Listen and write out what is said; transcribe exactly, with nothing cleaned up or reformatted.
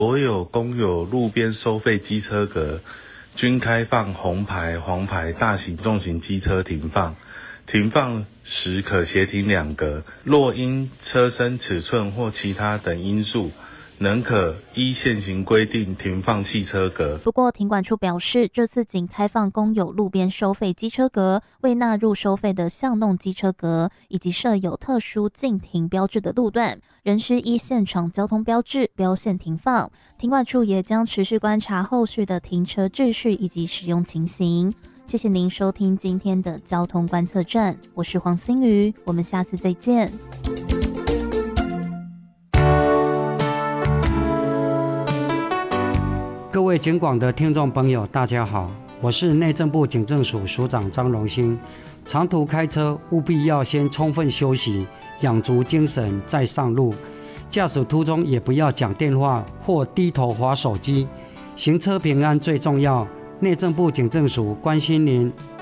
所有公有路边收费机车格均开放红牌、黄牌大型重型机车停放，停放时可协停两格，若因车身尺寸或其他等因素，仍可依现行规定停放汽车格。 不过停管处表示，这次仅开放公有路边收费机车格，未纳入收费的巷弄机车格以及设有特殊禁停标志的路段，仍需依现场交通标志标线停放。停管处也将持续观察后续的停车秩序以及使用情形。谢谢您收听今天的交通观测站，我是黄欣瑜，我们下次再见。 各位警广的听众朋友大家好，我是内政部警政署署长张荣兴。长途开车务必要先充分休息，养足精神再上路，驾驶途中也不要讲电话或低头滑手机，行车平安最重要。内政部警政署关心您。